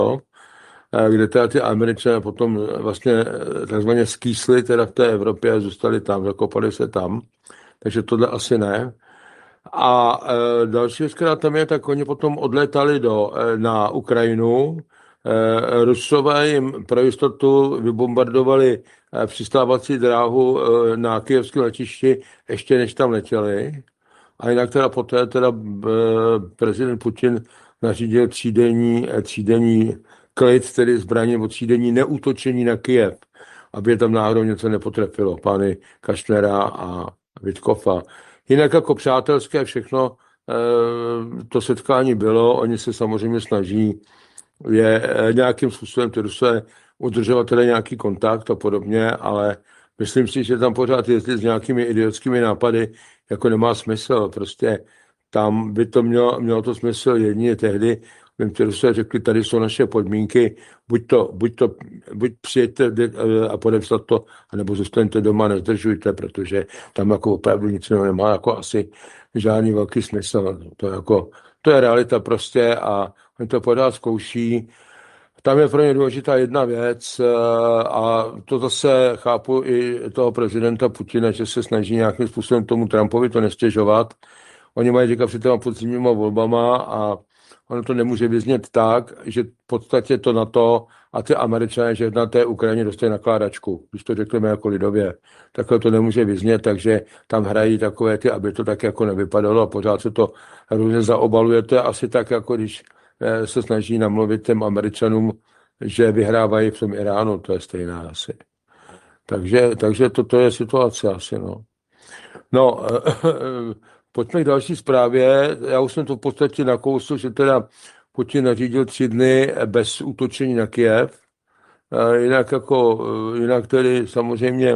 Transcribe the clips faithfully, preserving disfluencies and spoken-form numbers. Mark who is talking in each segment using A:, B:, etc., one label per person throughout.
A: kde teda ty Američané potom vlastně takzvaně skýsli teda v té Evropě a zůstali tam, zakopali se tam. Takže tohle asi ne. A e, další věc, která tam je, tak oni potom odlétali do, e, na Ukrajinu. E, Rusové jim pro jistotu vybombardovali e, přistávací dráhu e, na kyjevském letišti, ještě než tam letěli. A jinak teda poté teda e, prezident Putin nařídil třídenní, třídenní klid, tedy zbraně nebo třídenní neútočení na Kyjev, aby je tam náhodou něco nepotrefilo, pány Kašnera a Vitkova. Jinak jako přátelské všechno to setkání bylo, oni se samozřejmě snaží je nějakým způsobem ty Rusové udržovat tedy nějaký kontakt a podobně, ale myslím si, že tam pořád jezdit s nějakými idiotskými nápady jako nemá smysl. Prostě tam by to mělo, mělo to smysl jedině tehdy, vím, že Rusové řekli, tady jsou naše podmínky, buď to, buď to, buď přijďte a podepsat to, anebo zůstaňte doma, nezdržujte, protože tam jako opravdu nic nemá jako asi žádný velký smysl. To je, jako, to je realita prostě a oni to pořád zkouší. Tam je pro ně důležitá jedna věc a to zase chápu i toho prezidenta Putina, že se snaží nějakým způsobem tomu Trumpovi to nestěžovat. Oni mají říkat před těma podzimníma volbama a ono to nemůže vyznět tak, že v podstatě to na to a ty Američané, že na té Ukrajině dostají nakládačku, když to řekneme jako lidově. Takhle to nemůže vyznět, takže tam hrají takové ty, aby to tak jako nevypadalo a pořád se to různě zaobaluje. To je asi tak, jako když se snaží namluvit těm Američanům, že vyhrávají v tom Iránu, to je stejné asi. Takže, takže toto je situace asi, no. No, pojďme k další zprávě. Já už jsem to v podstatě nakousl, že teda Putin nařídil tři dny bez útočení na Kyjev. Jinak jako, jinak tedy samozřejmě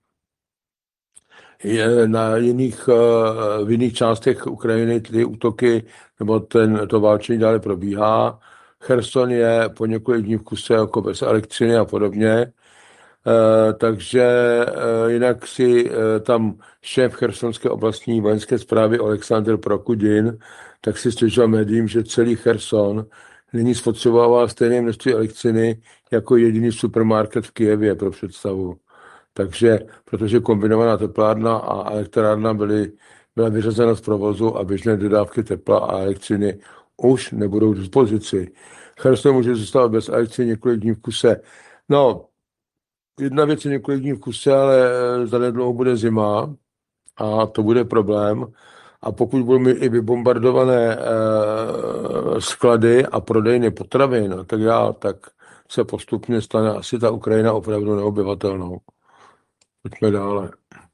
A: je na jiných, v jiných částech Ukrajiny ty útoky nebo ten, to válčení dále probíhá. Cherson je po několik dní v kuse jako bez elektřiny a podobně. Uh, takže uh, jinak si uh, tam šéf chersonské oblastní vojenské správy Oleksandr Prokudin tak si stěžoval médiím, že celý Cherson nyní spotřebovává stejné množství elektřiny jako jediný supermarket v Kyjevě pro představu. Takže, protože kombinovaná teplárna a elektrárna byly, byla vyřazena z provozu a běžné dodávky tepla a elektřiny už nebudou k dispozici. Cherson může zůstat bez elektřiny několik dní v kuse. No, jedna věc je několik dní v kuse, ale zanedlouho bude zima a to bude problém. A pokud budou mít i vybombardované e, sklady a prodejny potravin, tak já, tak se postupně stane asi ta Ukrajina opravdu neobyvatelnou. Pojďme dále.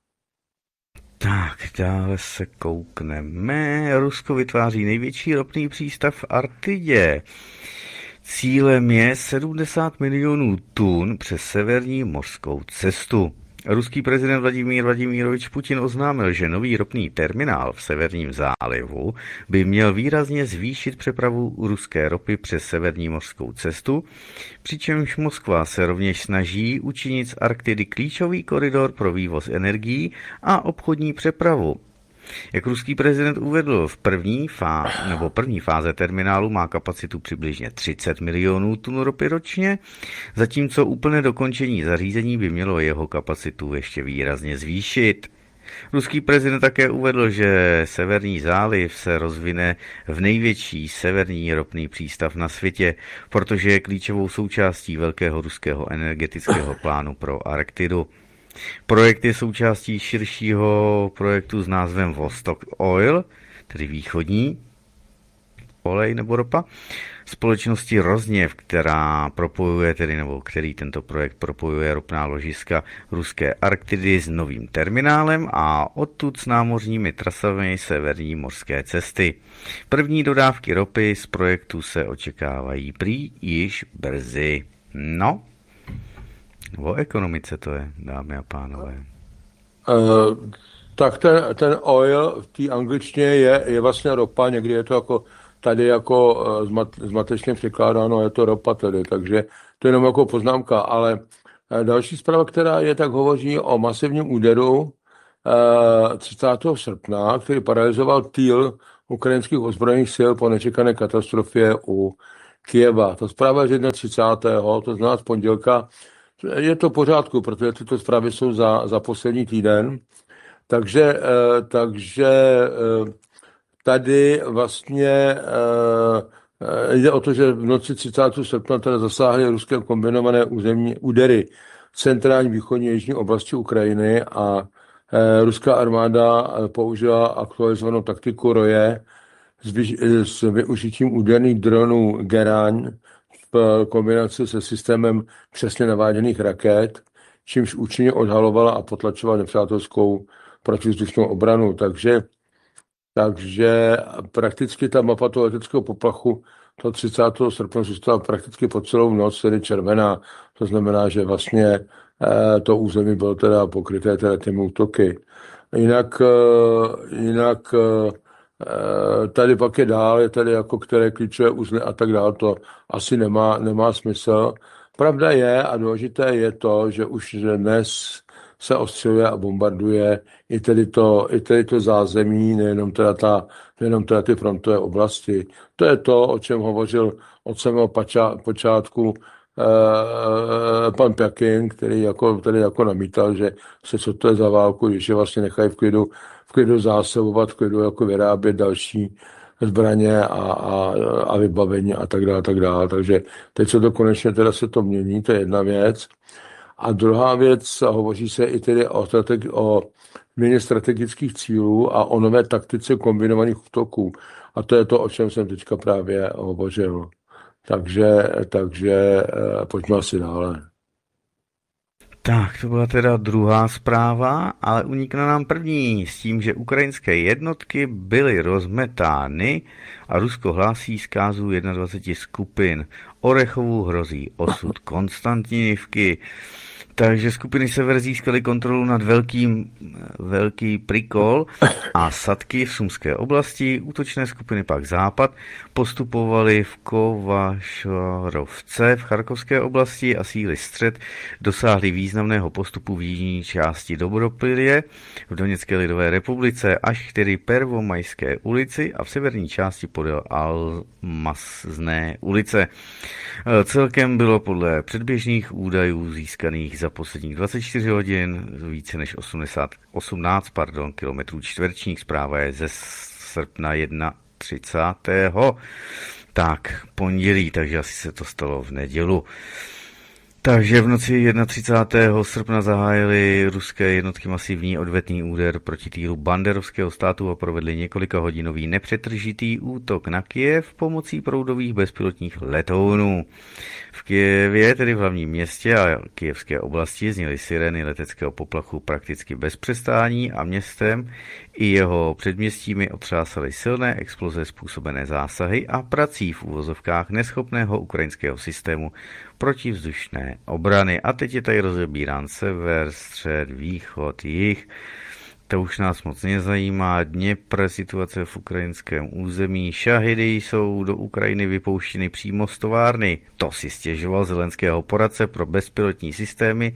B: Tak, dále se koukneme. Rusko vytváří největší ropný přístav v Arktidě. Cílem je sedmdesát milionů tun přes severní mořskou cestu. Ruský prezident Vladimír Vladimírovič Putin oznámil, že nový ropný terminál v Severním zálivu by měl výrazně zvýšit přepravu ruské ropy přes severní mořskou cestu, přičemž Moskva se rovněž snaží učinit z Arktidy klíčový koridor pro vývoz energií a obchodní přepravu. Jak ruský prezident uvedl, v první, fáze, nebo první fáze terminálu má kapacitu přibližně třicet milionů tun ropy ročně, zatímco úplné dokončení zařízení by mělo jeho kapacitu ještě výrazně zvýšit. Ruský prezident také uvedl, že Severní záliv se rozvine v největší severní ropný přístav na světě, protože je klíčovou součástí velkého ruského energetického plánu pro Arktidu. Projekt je součástí širšího projektu s názvem Vostok Oil, tedy východní olej nebo ropa, společnosti Rozněv, která propojuje, tedy nebo který tento projekt propojuje ropná ložiska ruské Arktidy s novým terminálem a odtud s námořními trasami severní mořské cesty. První dodávky ropy z projektu se očekávají prý již brzy. No, o ekonomice to je, dámy a pánové.
A: Uh, tak ten, ten oil v té angličtině je, je vlastně ropa, někdy je to jako tady jako uh, zmat, zmatečně překládáno, je to ropa tedy, takže to je jenom jako poznámka, ale uh, další zpráva, která je, tak hovoří o masivním úderu uh, třicátého srpna, který paralyzoval týl ukrajinských ozbrojených sil po nečekané katastrofě u Kyjeva. Ta zpráva je z třicátého to znamená z pondělka. Je to v pořádku, protože tyto zprávy jsou za, za poslední týden. Takže, takže tady vlastně jde o to, že v noci třicátého srpna teda zasáhly ruské kombinované územní údery v centrální, východní, jižní oblasti Ukrajiny a ruská armáda použila aktualizovanou taktiku roje s, vyž, s využitím úderných dronů Geraň v kombinaci se systémem přesně naváděných raket, čímž účinně odhalovala a potlačovala nepřátelskou protivzdušnou obranu. Takže, takže prakticky ta mapa toho leteckého poplachu toho třicátého srpna zůstala prakticky po celou noc, tedy červená. To znamená, že vlastně eh, to území bylo teda pokryté teda těmi útoky. Jinak, eh, jinak eh, tady pak je dál, je tady jako které klíčové uzly a tak dále, to asi nemá, nemá smysl. Pravda je a důležité je to, že už dnes se ostřeluje a bombarduje i tedy to, i tedy to zázemí, nejenom teda, ta, nejenom teda ty frontové oblasti. To je to, o čem hovořil od samého počátku eh, pan Pjakin, který jako, který jako namítal, že se co to je za válku, když je vlastně nechají v klidu, v klidu zásobovat, v klidu jako vyrábět další zbraně a, a, a vybavení a tak dále, tak dále. Takže teď se to konečně teda se to mění, to je jedna věc. A druhá věc, hovoří se i tedy o, strategi- o změně strategických cílů a o nové taktice kombinovaných útoků. A to je to, o čem jsem teďka právě hovořil. Takže, takže pojďme asi dále.
B: Tak, to byla teda druhá zpráva, ale unikla nám první s tím, že ukrajinské jednotky byly rozmetány a Rusko hlásí zkázu dvacet jedna skupin. Orechovu hrozí osud Konstantinivky. Takže skupiny Sever získaly kontrolu nad velkým, velký Prikol a Sadky v Sumské oblasti. Útočné skupiny pak Západ postupovaly v Kovašorovce v Charkovské oblasti a síly Střed dosáhly významného postupu v jižní části Dobropilje v Doněcké lidové republice až k tedy Prvomajské ulici a v severní části podél Almazné ulice. Celkem bylo podle předběžných údajů získaných za posledních dvacet čtyři hodin více než osmdesát, osmnáct pardon, kilometrů čtverečních. Zpráva je ze srpna třicátého Tak, pondělí, takže asi se to stalo v nedělu. Takže v noci třicátého prvního srpna zahájily ruské jednotky masivní odvetný úder proti týlu banderovského státu a provedli několika hodinový nepřetržitý útok na Kyjev pomocí proudových bezpilotních letounů. V Kyjevě, tedy v hlavním městě a kyjevské oblasti, zněly sireny leteckého poplachu prakticky bez přestání a městem i jeho předměstími otřásaly silné exploze způsobené zásahy a prací v úvozovkách neschopného ukrajinského systému protivzdušné obrany. A teď je tady rozebírán sever, střed, východ, jih. To už nás moc nezajímá. Dněpr, situace v ukrajinském území. Šahidy jsou do Ukrajiny vypouštěny přímo z továrny. To si stěžoval Zelenského poradce pro bezpilotní systémy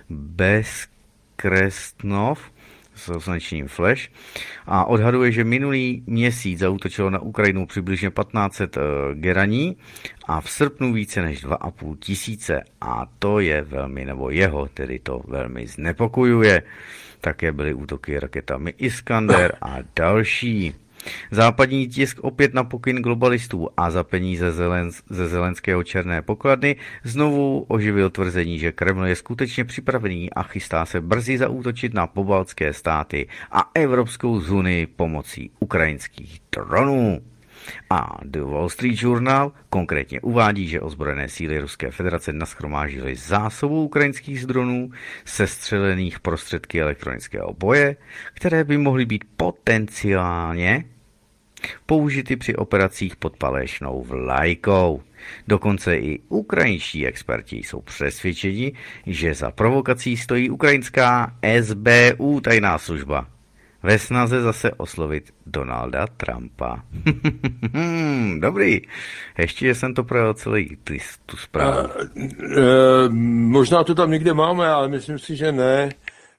B: Bezkresnov s označením Flash a odhaduje, že minulý měsíc zaútočilo na Ukrajinu přibližně patnáct set geraní a v srpnu více než dva a půl tisíce a to je velmi, nebo jeho tedy to velmi znepokojuje. Také byly útoky raketami Iskander a další. Západní tisk opět na pokyn globalistů a za peníze Zelens- ze Zelenského černé pokladny znovu oživil tvrzení, že Kreml je skutečně připravený a chystá se brzy zaútočit na pobaltské státy a Evropskou unii pomocí ukrajinských dronů. A The Wall Street Journal konkrétně uvádí, že ozbrojené síly Ruské federace nashromáždily zásobu ukrajinských dronů sestřelených prostředky elektronického boje, které by mohly být potenciálně použity při operacích pod falešnou vlajkou. Dokonce i ukrajinští experti jsou přesvědčeni, že za provokací stojí ukrajinská S B U tajná služba ve snaze zase oslovit Donalda Trumpa. Dobrý. Ještě jsem to projel celý ty, tu zprávu.
A: E, e, možná to tam někde máme, ale myslím si, že ne.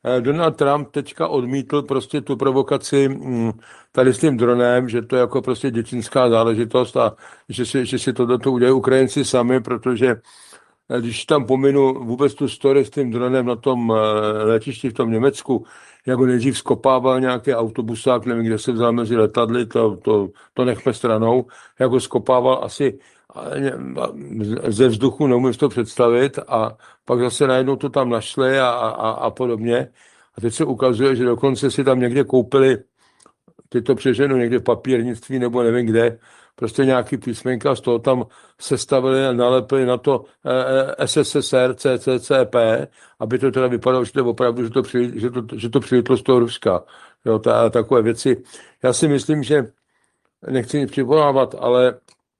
A: Donald Trump teďka odmítl prostě tu provokaci mm, tady s tím dronem, že to je jako prostě dětinská záležitost a že si, že si tohleto udělají Ukrajinci sami, protože když tam pominu vůbec tu story s tím dronem na tom letišti v tom Německu, jak ho nejdřív skopával nějaký autobusák, nevím, kde se vzal mezi letadly, to, to, to nechme stranou, jak ho skopával asi ze vzduchu, neumím si to představit, a pak zase najednou to tam našli a, a, a podobně. A teď se ukazuje, že dokonce si tam někde koupili, ty to přeženu někde v papírnictví nebo nevím kde, prostě nějaký písmenka, z toho tam sestavili a nalepili na to S S S R, C C C P, aby to teda vypadalo, že to opravdu, že to, přilít, že to, že to přilítlo z toho Ruska. Jo, ta, takové věci. Já si myslím, že nechci nic přivolávat, ale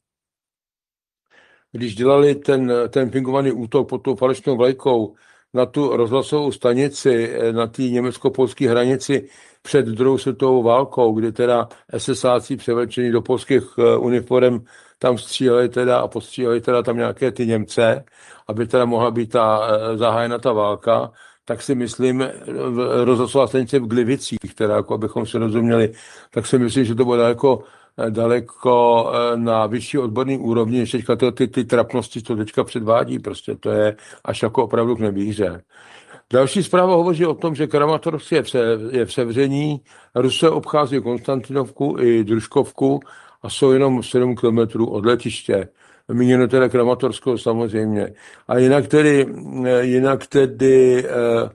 A: když dělali ten, ten fingovaný útok pod tou falešnou vlajkou na tu rozhlasovou stanici, na té německo-polské hranici před druhou světovou válkou, kdy teda esesáci převlečení do polských uniform tam stříleli teda a postříleli teda tam nějaké ty Němce, aby teda mohla být ta zahájena ta válka, tak si myslím, rozhlasová stanice v Glivicích, teda jako abychom se rozuměli, tak si myslím, že to bylo daleko daleko na vyšší odborný úrovni, než teďka ty, ty, ty trapnosti, co teďka předvádí, prostě to je až jako opravdu k nevíře. Další zpráva hovoří o tom, že Kramatorsk je v, se, je v sevření, Rusové obchází Konstantinovku i Družkovku a jsou jenom sedm kilometrů od letiště. Míněno teda Kramatorsko samozřejmě. A jinak tedy, jinak tedy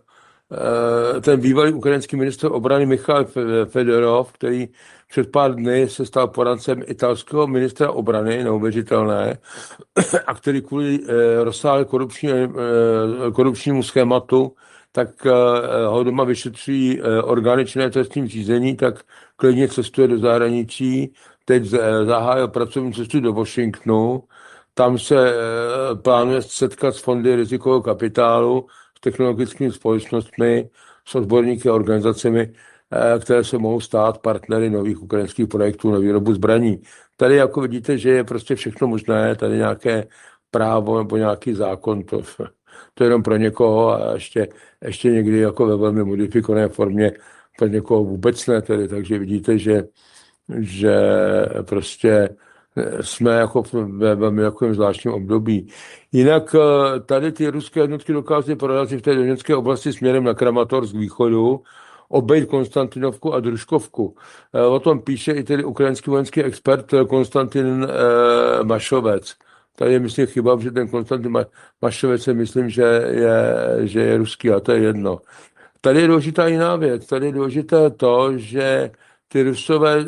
A: ten bývalý ukrajinský ministr obrany Michal Fedorov, který před pár dny se stal poradcem italského ministra obrany, neuvěřitelné, a který kvůli rozsáhlé korupční, korupčnímu schématu, tak ho doma vyšetřují orgány činné trestním řízení, tak klidně cestuje do zahraničí, teď zahájil pracovní cestu do Washingtonu, tam se plánuje setkat s fondy rizikového kapitálu, s technologickými společnostmi, s odborníky a organizacemi, které se mohou stát partnery nových ukrajinských projektů na výrobu zbraní. Tady jako vidíte, že je prostě všechno možné, tady nějaké právo nebo nějaký zákon, to, to je jenom pro někoho a ještě, ještě někdy jako ve velmi modifikované formě pro někoho vůbec ne, tedy, takže vidíte, že, že prostě jsme jako ve velmi takovém zvláštním období. Jinak tady ty ruské jednotky dokázaly prorazit v té Doněcké oblasti směrem na Kramatorsk z východu, obejít Konstantinovku a Družkovku. O tom píše i tedy ukrajinský vojenský expert Konstantin Mašovec. Tady je, myslím, chyba, že ten Konstantin Mašovec si myslím, že je, že je ruský, a to je jedno. Tady je důležitá jiná věc. Tady je důležité to, že ty Rusové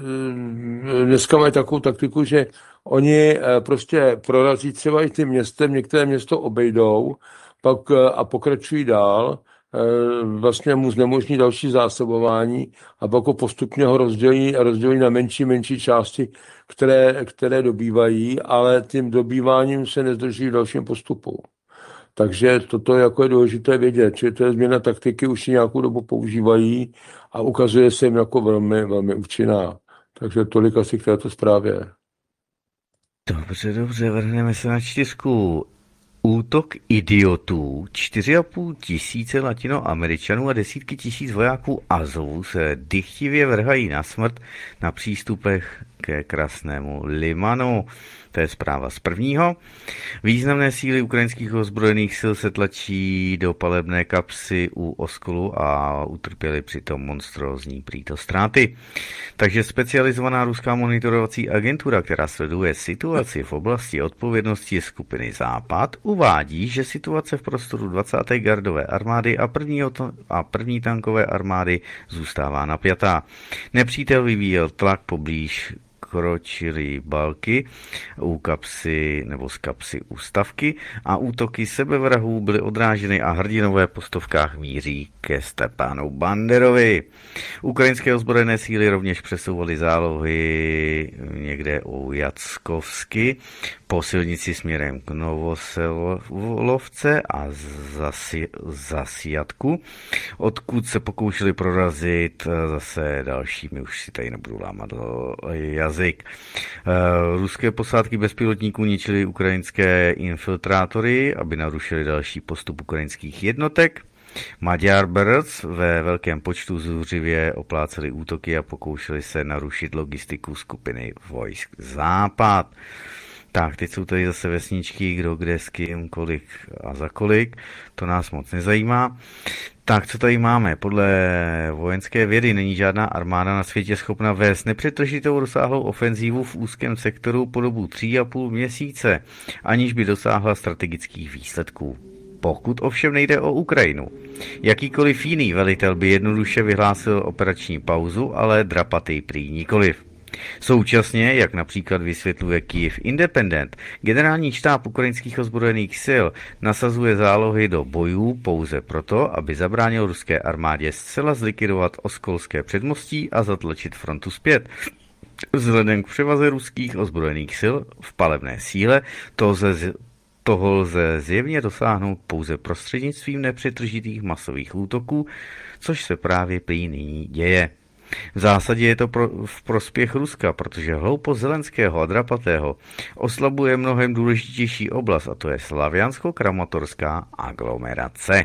A: dneska mají takovou taktiku, že oni prostě prorazí třeba i tím městem, některé město obejdou pak a pokračují dál, vlastně mu znemožní další zásobování a pak ho postupně ho rozdělí, rozdělí na menší, menší části, které, které dobývají, ale tím dobýváním se nezdrží v dalším postupu. Takže toto je jako je důležité vědět, že to je změna taktiky, už ji nějakou dobu používají a ukazuje se jim jako velmi, velmi účinná. Takže tolik asi k této zprávě.
B: Dobře, dobře, vrhneme se na čtyřku. Útok idiotů, čtyři a půl tisíce latinoameričanů a desítky tisíc vojáků Azovu se dychtivě vrhají na smrt na přístupech ke Krasnému Limanu. To je zpráva z prvního. Významné síly ukrajinských ozbrojených sil se tlačí do palebné kapsy u Oskolu a utrpěli přitom monstrózní prýto ztráty. Takže specializovaná ruská monitorovací agentura, která sleduje situaci v oblasti odpovědnosti skupiny Západ, uvádí, že situace v prostoru dvacáté gardové armády a první, a první tankové armády zůstává napjatá. Nepřítel vyvíjel tlak poblíž kročily balky u kapsy nebo z kapsy ústavky a útoky sebevrahů byly odráženy a hrdinové po stovkách míří ke Stepánu Banderovi. Ukrajinské ozbrojené síly rovněž přesouvaly zálohy někde u Jackovsky po silnici směrem k Novoselovce a zasi, Zasijatku, odkud se pokoušeli prorazit zase dalšími, už si tady nebudu lámat jazyk. Ruské posádky bezpilotníků ničily ukrajinské infiltrátory, aby narušili další postup ukrajinských jednotek. Maďar Brc ve velkém počtu zuřivě opláceli útoky a pokoušeli se narušit logistiku skupiny vojsk Západ. Tak, teď jsou tady zase vesničky, kdo kde s kým, kolik a za kolik. To nás moc nezajímá. Tak, co tady máme? Podle vojenské vědy není žádná armáda na světě schopna vést nepřetržitou rozsáhlou ofenzívu v úzkém sektoru po dobu tří a půl měsíce, aniž by dosáhla strategických výsledků. Pokud ovšem nejde o Ukrajinu. Jakýkoliv jiný velitel by jednoduše vyhlásil operační pauzu, ale drapatý prý nikoliv. Současně, jak například vysvětluje Kyiv Independent, generální štáb ukrajinských ozbrojených sil nasazuje zálohy do bojů pouze proto, aby zabránil ruské armádě zcela zlikvidovat Oskolské předmostí a zatlačit frontu zpět. Vzhledem k převaze ruských ozbrojených sil v palebné síle to lze, toho lze zjevně dosáhnout pouze prostřednictvím nepřetržitých masových útoků, což se právě prý nyní děje. V zásadě je to pro, v prospěch Ruska, protože hloupost Zelenského a drapatého oslabuje mnohem důležitější oblast, a to je slaviansko-kramatorská aglomerace.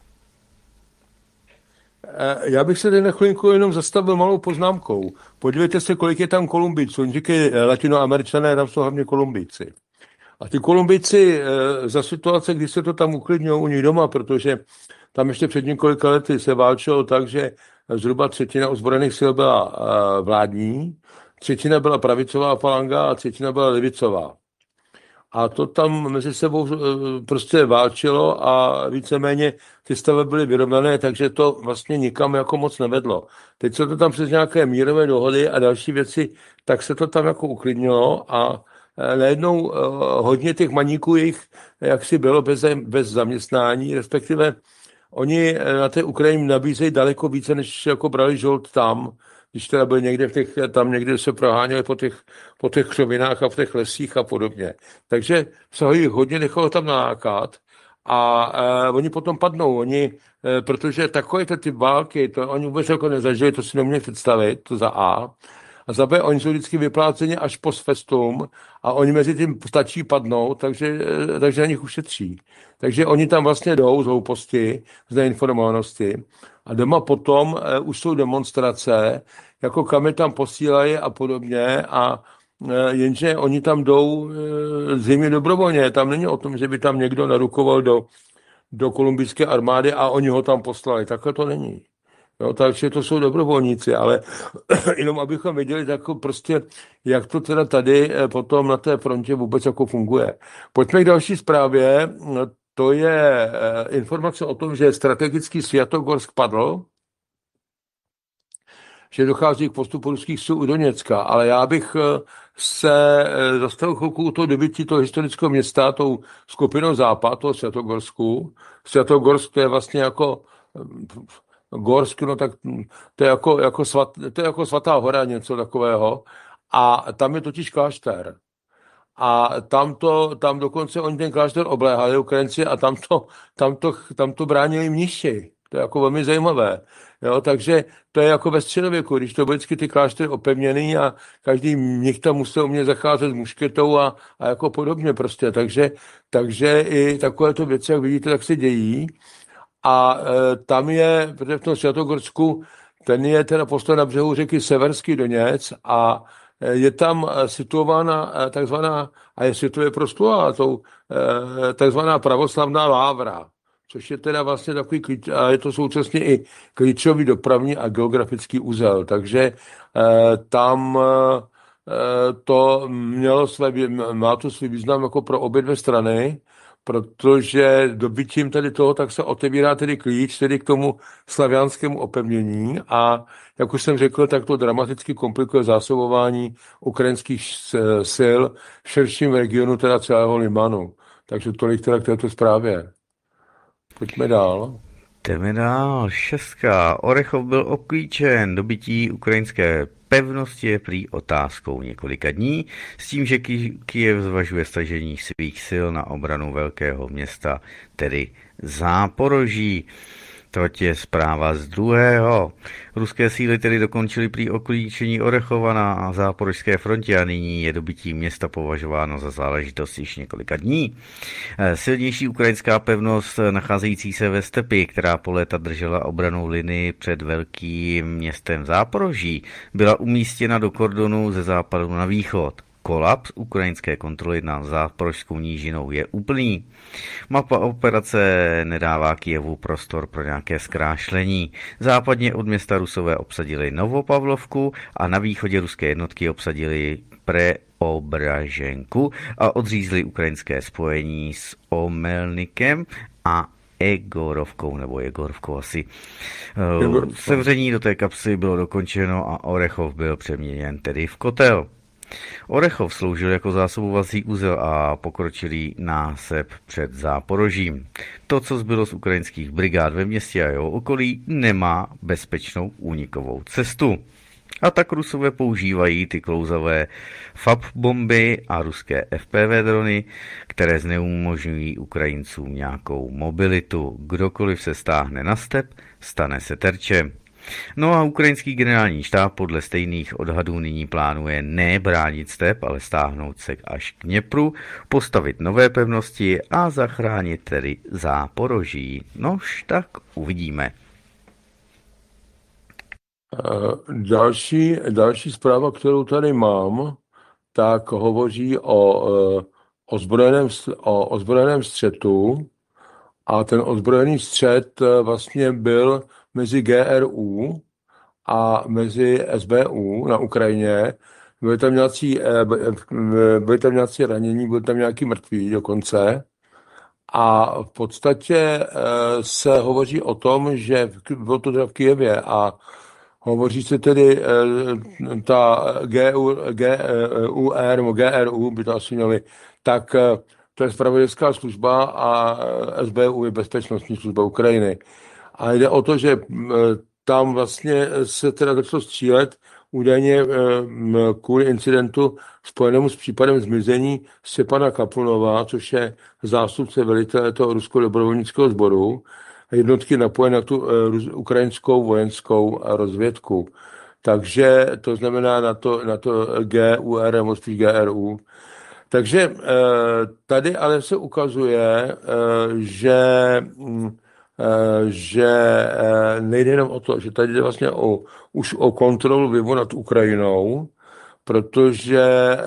A: Já bych se tady na chvilinku jenom zastavil malou poznámkou. Podívejte se, kolik je tam Kolumbijců. Oni říkají latinoameričané, tam jsou hlavně Kolumbijci. A ty Kolumbijci za situace, kdy se to tam uklidňují u nich doma, protože tam ještě před několika lety se válčilo tak, že zhruba třetina ozbrojených sil byla vládní, třetina byla pravicová falanga a třetina byla levicová. A to tam mezi sebou prostě válčilo a víceméně ty stavy byly vyrovnané, takže to vlastně nikam jako moc nevedlo. Teď se to tam přes nějaké mírové dohody a další věci, tak se to tam jako uklidnilo a najednou hodně těch maníků jich jaksi bylo bez, bez zaměstnání, respektive oni na té Ukrajině nabízejí daleko více, než jako brali žolt tam, když teda byli někde v těch, tam někde se proháněli po těch, po těch křovinách a v těch lesích a podobně. Takže se ho jich hodně nechalo tam nalákat a e, oni potom padnou, oni, e, protože takové ty války, to oni vůbec jako nezažili, to si neměli představit, to za A. A za B, oni jsou vždycky vypláceni až post festum a oni mezi tím stačí padnout, takže, takže na nich ušetří. Takže oni tam vlastně jdou z hlouposti, z neinformovanosti a doma potom e, už jsou demonstrace, jako kam je tam posílají a podobně a e, jenže oni tam jdou e, zřejmě dobrovolně. Tam není o tom, že by tam někdo narukoval do, do kolumbijské armády a oni ho tam poslali. Takhle to není. Jo, takže to jsou dobrovolníci, ale jenom abychom věděli, jako prostě, jak to teda tady potom na té frontě vůbec jako funguje. Pojďme k další zprávě. To je informace o tom, že strategický Svatogorsk padl, že dochází k postupu ruských sil u Doněcka, ale já bych se zastavil chvilku u toho dobytí toho historického města, tou skupinou Západ, toho Svatogorsku. Svatogorsk to je vlastně jako Gorsk, no tak to je jako, jako, svat, to je jako svatá hora, něco takového. A tam je totiž klášter. A tam, to, tam dokonce oni ten klášter obléhali, Ukrajinci, a tam to, tam to, tam to bránili mniši. To je jako velmi zajímavé. Jo, takže to je jako ve středověku, když to byly vždycky ty kláštery opevněný a každý mnich tam musel umět zacházet s mušketou a, a jako podobně prostě. Takže, takže i takovéto věci, jak vidíte, tak se dějí. A e, tam je, protože v tom Svatogorsku, ten je teda postaven na břehu řeky Severský Doněc a e, je tam situována e, takzvaná, a je světově proslulá, tou e, takzvaná pravoslavná lávra, což je teda vlastně takový klíč, a je to současně i klíčový dopravní a geografický úzel. Takže e, tam e, to mělo své, má to svůj význam jako pro obě dvě strany, protože dobytím tady toho, tak se otevírá tedy klíč tedy k tomu slavianskému opevnění a jak už jsem řekl, tak to dramaticky komplikuje zásobování ukrajinských sil v širším regionu teda celého Limanu. Takže tolik teda k této zprávě. Pojďme dál.
B: Jdeme dál. Šestka. Orechov byl obklíčen. Dobytí ukrajinské pevnosti je prý otázkou několika dní, s tím, že Kyjev zvažuje stažení svých sil na obranu velkého města, tedy Záporoží. Toť je zpráva z druhého. Ruské síly tedy dokončily prý obklíčení Orechova na záporožské frontě a nyní je dobytí města považováno za záležitost již několika dní. Silnější ukrajinská pevnost nacházející se ve stepi, která po léta držela obranou linii před velkým městem Záporoží, byla umístěna do kordonu ze západu na východ. Kolaps ukrajinské kontroly nad záporožskou nížinou je úplný. Mapa operace nedává Kyjevu prostor pro nějaké zkrášlení. Západně od města Rusové obsadili Novopavlovku a na východě ruské jednotky obsadili Preobraženku a odřízli ukrajinské spojení s Omelnikem a Egorovkou, nebo Jegorovkou asi. Sevření do té kapsy bylo dokončeno a Orechov byl přeměněn tedy v kotel. Orechov sloužil jako zásobovací uzel a pokročilý násep před Záporožím. To, co zbylo z ukrajinských brigád ve městě a jeho okolí, nemá bezpečnou únikovou cestu. A tak Rusové používají ty klouzavé F A P bomby a ruské F P V drony, které zneumožňují Ukrajincům nějakou mobilitu. Kdokoliv se stáhne na step, stane se terčem. No a ukrajinský generální štáb podle stejných odhadů nyní plánuje ne bránit step, ale stáhnout se až k Dněpru, postavit nové pevnosti a zachránit tedy Záporoží. Nož tak uvidíme.
A: Další, další zpráva, kterou tady mám, tak hovoří o ozbrojeném, o ozbrojeném střetu a ten ozbrojený střet vlastně byl mezi G R U a mezi S B U na Ukrajině. Byly tam nějací, byly tam nějací ranění, byly tam nějaký mrtví dokonce. A v podstatě se hovoří o tom, že bylo to teda v Kyjevě a hovoří se tedy ta G U R nebo G R U, by to asi měli, tak to je zpravodajská služba a S B U je bezpečnostní služba Ukrajiny. A jde o to, že tam vlastně se teda začalo střílet údajně kvůli incidentu spojenému s případem zmizení Stěpana Kaplunova, což je zástupce velitele toho ruského dobrovolnického sboru, jednotky napojené na tu ukrajinskou vojenskou rozvědku. Takže to znamená na to, na to G U R, nebo spíš G R U. Takže tady ale se ukazuje, že že nejde jenom o to, že tady jde vlastně o, už o kontrolu vlivu nad Ukrajinou, protože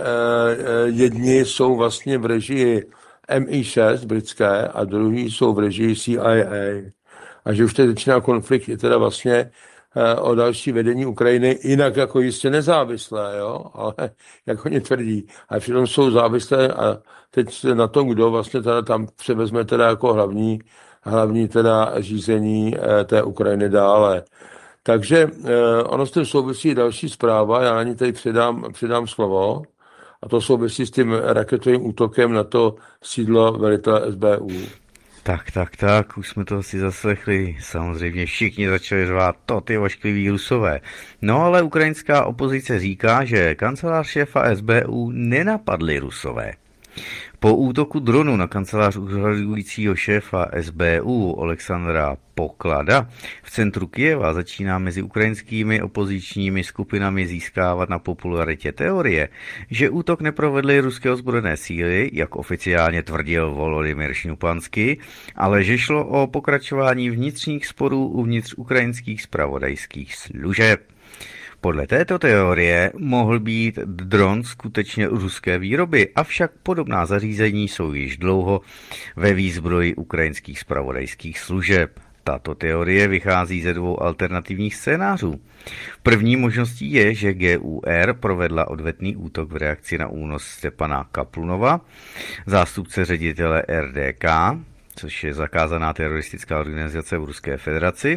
A: jedni jsou vlastně v režii M I šest britské a druhý jsou v režii C I A. A že už teď začíná konflikt je teda vlastně o další vedení Ukrajiny, jinak jako jistě nezávislé, jo? Ale jak oni tvrdí. A přitom jsou závislé a teď na tom, kdo vlastně teda tam převezme teda jako hlavní hlavní teda řízení té Ukrajiny dále. Takže ono s tím souvisí další zpráva, já na ní tady předám, předám slovo, a to souvisí s tím raketovým útokem na to sídlo velitele S B U.
B: Tak, tak, tak, už jsme to asi zaslechli. Samozřejmě všichni začali řvát, to ty oškliví Rusové. No ale ukrajinská opozice říká, že kancelář šéfa S B U nenapadli Rusové. Po útoku dronu na kancelář úřadujícího šéfa S B U Oleksandra Poklada v centru Kyjeva začíná mezi ukrajinskými opozičními skupinami získávat na popularitě teorie, že útok neprovedly ruské ozbrojené síly, jak oficiálně tvrdil Volodymyr Šňupansky, ale že šlo o pokračování vnitřních sporů uvnitř ukrajinských zpravodajských služeb. Podle této teorie mohl být dron skutečně ruské výroby, avšak podobná zařízení jsou již dlouho ve výzbroji ukrajinských zpravodajských služeb. Tato teorie vychází ze dvou alternativních scénářů. První možností je, že G U R provedla odvetný útok v reakci na únos Stěpana Kaplunova, zástupce ředitele R D K, což je zakázaná teroristická organizace v Ruské federaci,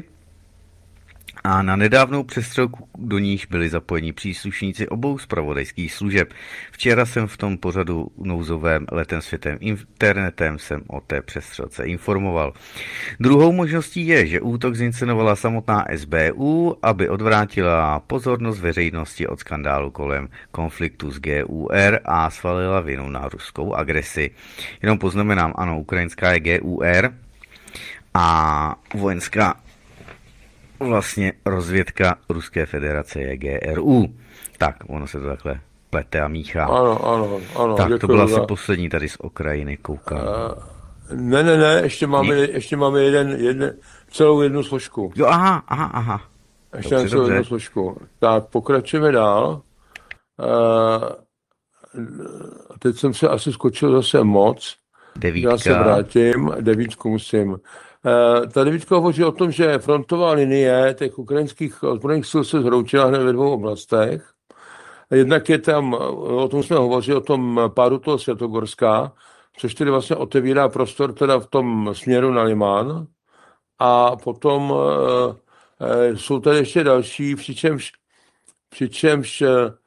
B: a na nedávnou přestřelku, do níž byli zapojeni příslušníci obou zpravodajských služeb. Včera jsem v tom pořadu nouzovém Letem světem internetem jsem o té přestřelce informoval. Druhou možností je, že útok zinscenovala samotná S B U, aby odvrátila pozornost veřejnosti od skandálu kolem konfliktu s G U R a svalila vinu na ruskou agresi. Jenom poznamenám, ano, ukrajinská je G U R a vojenská vlastně rozvědka Ruské federace je G R U. Tak, ono se to takhle plete a míchá.
A: Ano, ano, ano.
B: Tak, to byla asi
A: za...
B: poslední tady z Ukrajiny, koukám.
A: Uh, ne, ne, ne, ještě máme,
B: Ne?
A: ještě máme jeden, jeden, celou jednu složku.
B: Jo, aha, aha, aha.
A: Ještě
B: Dobře,
A: máme celou
B: dobře.
A: jednu složku. Tak, pokračujeme dál. Uh, teď jsem se asi skočil zase moc.
B: Devítka.
A: Já se vrátím, devítku musím. Uh, ta devítka hovoří o tom, že frontová linie těch ukrajinských ozbrojených sil se zhroutila hned ve dvou oblastech. Jednak je tam, o tom jsme hovořili, o tom pádu toho Světogorska, což tedy vlastně otevírá prostor teda v tom směru na Limán. A potom e, jsou tady ještě další, přičemž, přičemž e, e,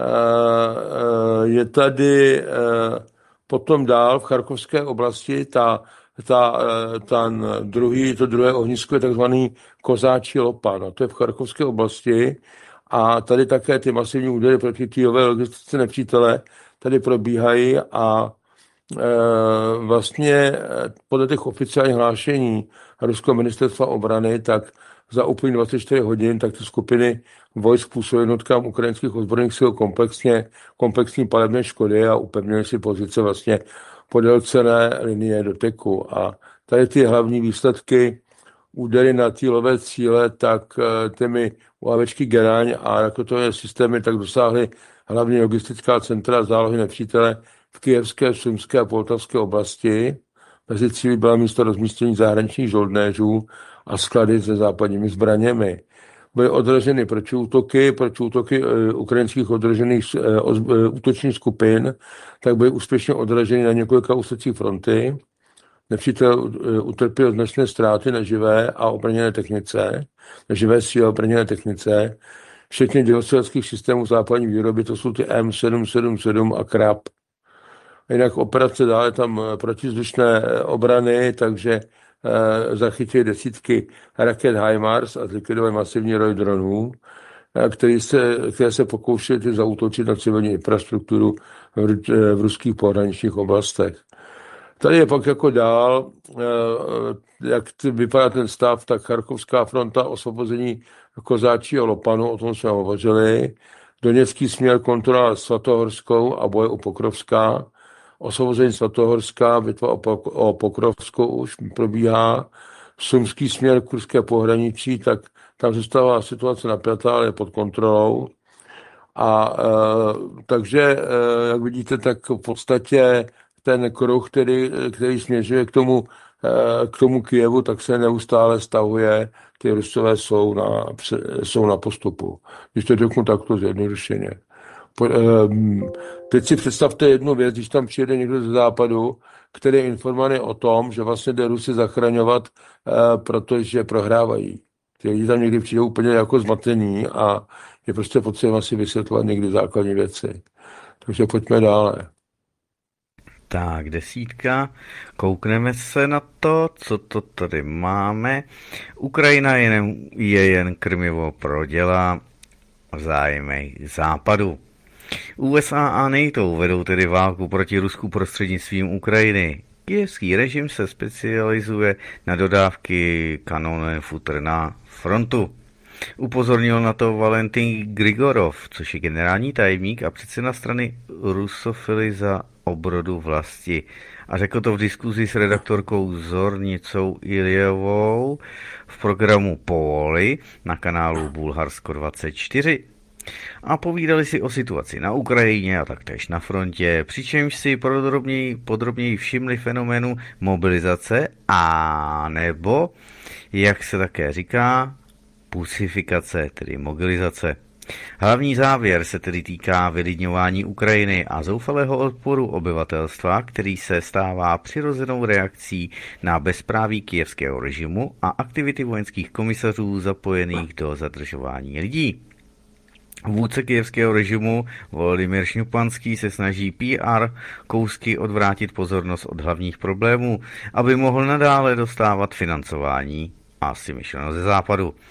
A: je tady e, potom dál v Charkovské oblasti ta, ta, ta druhý, to druhé ohnisko je takzvaný Kozáčí lopa. No, to je v Charkovské oblasti. A tady také ty masivní údery proti Kyjové logistice nepřítele tady probíhají a e, vlastně podle těch oficiálních hlášení Ruského ministerstva obrany, tak za úplných dvacet čtyři hodin, tak ty skupiny vojsk působí jednotkám ukrajinských ozbrojených sil komplexně, komplexní palebné škody a upevnili si pozice vlastně podél celé linie doteku. A tady ty hlavní výsledky údery na cílové cíle, tak těmi UAVčky Geraň a raketové systémy tak dosáhly hlavně logistická centra zálohy nepřítele v kyjevské, sumské a poltavské oblasti. Mezi cíly byla místo rozmístění zahraničních žoldnéřů a sklady se západními zbraněmi. Byly odraženy protiútoky, protiútoky ukrajinských odražených útočních skupin, tak byly úspěšně odraženy na několika úsecích fronty. Nepřítel utrpěl značné ztráty na živé a obrněné technice, na živé síly a obrněné technice, včetně dělostřeleckých systémů západní výroby, to jsou ty M sedm sedm sedm a Krab. Jinak operace dále tam protizdušné obrany, takže e, zachytili desítky raket HIMARS a zlikvidovali masivní roj dronů, e, které se, které se pokoušely zaútočit na civilní infrastrukturu v, v ruských pohraničních oblastech. Tady je pak jako dál, jak vypadá ten stav, tak Charkovská fronta, osvobození Kozáčího Lopanu, o tom jsme hovořili, Doněcký směr kontrola Svatohorskou a boje u Pokrovská, osvobození Svatohorská, bitva o Pokrovskou už probíhá, Sumský směr Kurské pohraničí, tak tam zůstává situace napjatá, ale je pod kontrolou. A e, takže, e, jak vidíte, tak v podstatě ten kruh, který, který směřuje k tomu, k tomu Kyjevu, tak se neustále stahuje. Ty Rusové jsou na, jsou na postupu. Když to řeknu takto zjednodušeně. Teď si představte jednu věc, když tam přijede někdo ze západu, který je informovaný o tom, že vlastně jde Rusy zachraňovat, protože prohrávají. Ty lidi tam někdy přijdou úplně jako zmatení a je prostě potřeba si vysvětlovat někdy základní věci. Takže pojďme dále.
B: Tak, desítka, koukneme se na to, co to tady máme. Ukrajina je jen, je jen krmivo pro děla v zájmech západu. U S A a NATO vedou tedy válku proti Rusku prostřednictvím Ukrajiny. Kyjevský režim se specializuje na dodávky kanonů futr na frontu. Upozornil na to Valentin Grigorov, což je generální tajemník a předseda strany Rusofily za obrodu vlasti. A řekl to v diskuzi s redaktorkou Zornicou Iljevou v programu Póly na kanálu Bulharsko dvacet čtyři. A povídali si o situaci na Ukrajině a taktéž na frontě, přičemž si podrobněji, podrobněji všimli fenoménu mobilizace a nebo, jak se také říká, pusifikace, tedy mobilizace. Hlavní závěr se tedy týká vylidňování Ukrajiny a zoufalého odporu obyvatelstva, který se stává přirozenou reakcí na bezpráví kyjevského režimu a aktivity vojenských komisařů zapojených do zadržování lidí. Vůdce kyjevského režimu Volodymyr Šňupanský se snaží P R kousky odvrátit pozornost od hlavních problémů, aby mohl nadále dostávat financování, asi myšleno ze západu.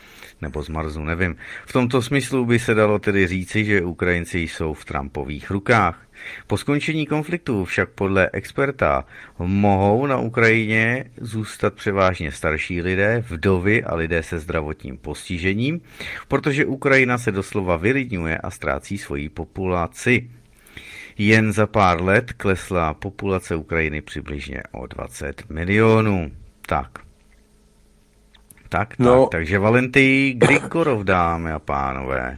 B: nebo zmrznu, nevím. V tomto smyslu by se dalo tedy říci, že Ukrajinci jsou v Trumpových rukách. Po skončení konfliktu však podle experta mohou na Ukrajině zůstat převážně starší lidé, vdovy a lidé se zdravotním postižením, protože Ukrajina se doslova vylidňuje a ztrácí svoji populaci. Jen za pár let klesla populace Ukrajiny přibližně o dvacet milionů. Tak. Tak,
A: No,
B: tak. Takže Valentij Grigorov, dámy a pánové.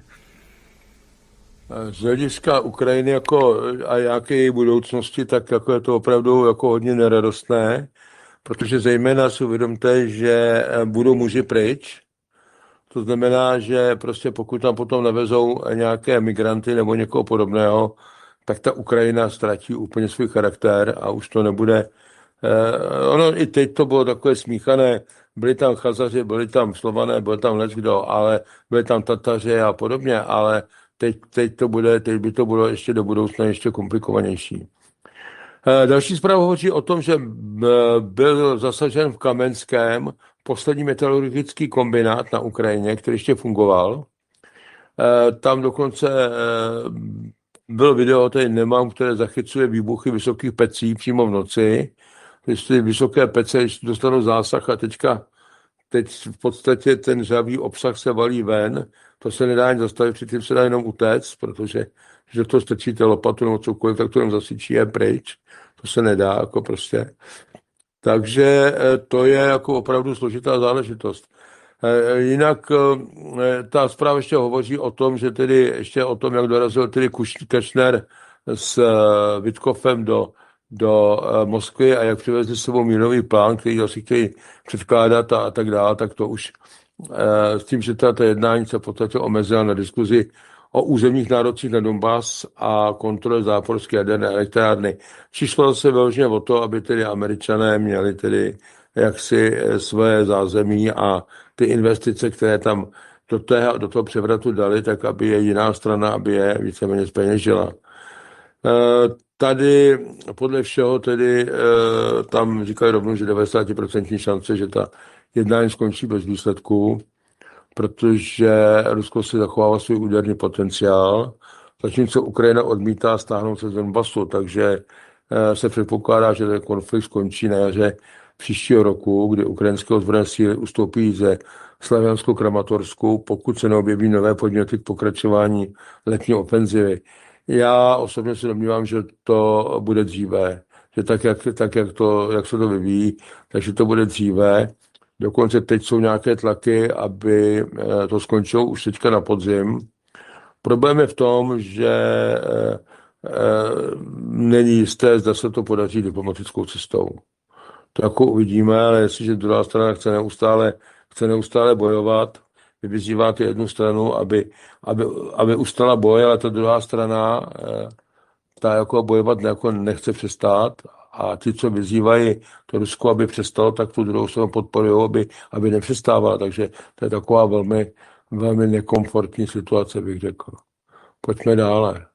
A: z hlediska Ukrajiny jako a jaké její budoucnosti, tak jako je to opravdu jako hodně neradostné, protože zejména si uvědomte, že budou muži pryč. To znamená, že prostě pokud tam potom navezou nějaké migranty nebo někoho podobného, tak ta Ukrajina ztratí úplně svůj charakter a už to nebude. Eh, ono i teď to bylo takové smíchané, byli tam Chazaři, byli tam Slované, byl tam leckdo, ale byli tam Tataři a podobně, ale teď, teď to bude, teď by to bylo ještě do budoucna ještě komplikovanější. Eh, další zpráva hovoří o tom, že eh, byl zasažen v Kamenském poslední metalurgický kombinát na Ukrajině, který ještě fungoval. Eh, Tam dokonce eh, bylo video, tady nemám, které zachycuje výbuchy vysokých pecí přímo v noci. Jestli vysoké pece ještě dostanou zásah a teďka teď v podstatě ten žavý obsah se valí ven, to se nedá ani zastavit, předtím se dá jenom utéct, protože když do toho strčíte lopatu nebo cokoliv, tak to jenom zasyčí je pryč. To se nedá, jako prostě. Takže eh, to je jako opravdu složitá záležitost. Eh, Jinak eh, ta zpráva ještě hovoří o tom, že tedy ještě o tom, jak dorazil tedy Kušner s eh, Witkofem do, do eh, Moskvy a jak přivezli s sebou mírový plán, který asi chtějí předkládat a, a tak dále, tak to už eh, s tím, že ta, ta jednání se v podstatě omezila na diskuzi o územních nárocích na Donbas a kontrole záporské jaderné elektrárny. Přišlo se vyloženě o to, aby tedy Američané měli tedy jaksi své zázemí a ty investice, které tam do, té, do toho převratu dali, tak aby je jiná strana, aby je víceméně zpeněžila. Tady podle všeho tedy tam říkají rovnou, že devadesát procent šance, že ta jednání skončí bez výsledků, protože Rusko si zachovává svůj úderný potenciál, zatímco Ukrajina odmítá stáhnout se z Donbasu, takže se předpokládá, že ten konflikt skončí na jaře příštího roku, kdy ukrajinské ozbrojené síly ustoupí ze Slaviansko-Kramatorsku, pokud se neobjeví nové podněty k pokračování letní ofenzivy. Já osobně se domnívám, že to bude dříve, že tak, jak, tak jak, to, jak se to vyvíjí, takže to bude dříve. Dokonce teď jsou nějaké tlaky, aby to skončilo už teďka na podzim. Problém je v tom, že není jisté, zda se to podaří diplomatickou cestou. To jako uvidíme, ale jestliže druhá strana chce neustále, chce neustále bojovat, vy vyzýváte jednu stranu, aby, aby, aby ustala boj, ale ta druhá strana ta jako bojovat jako nechce přestát a ty, co vyzývají to Rusko, aby přestalo, tak tu druhou stranu podporují, aby, aby nepřestávala. Takže to je taková velmi, velmi nekomfortní situace, bych řekl. Pojďme dále.